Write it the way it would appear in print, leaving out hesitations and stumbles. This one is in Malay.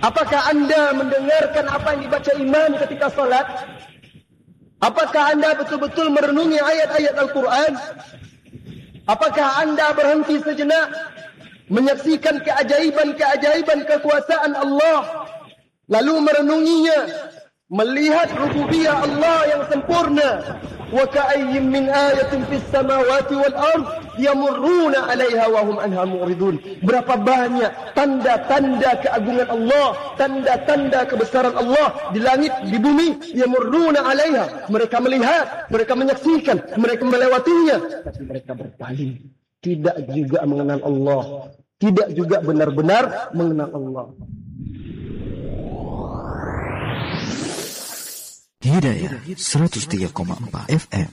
Apakah anda mendengarkan apa yang dibaca imam ketika salat? Apakah anda betul-betul merenungi ayat-ayat Al-Quran? Apakah anda berhenti sejenak menyaksikan keajaiban-keajaiban kekuasaan Allah, lalu merenunginya, melihat rububiyah Allah yang sempurna? Wa ka'ayyin min ayatin fis samawati wal ard yamurruna 'alaiha wa hum anha mu'ridun. Berapa banyak tanda-tanda keagungan Allah, tanda-tanda kebesaran Allah di langit, di bumi. Yamurruna 'alaiha, mereka melihat, mereka menyaksikan, mereka melewatinya, tapi mereka berpaling, tidak juga mengenal Allah, tidak juga benar-benar mengenal Allah. Hidayah 103,4 FM.